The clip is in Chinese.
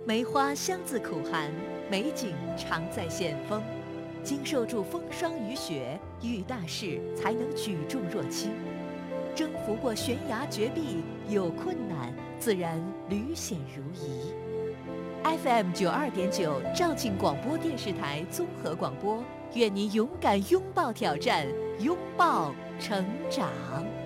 梅花香自苦寒，美景常在险峰。经受住风霜雨雪，遇大事才能举重若轻。征服过悬崖绝壁，有困难自然屡险如夷。FM 92.9肇庆广播电视台综合广播，愿您勇敢拥抱挑战，拥抱成长。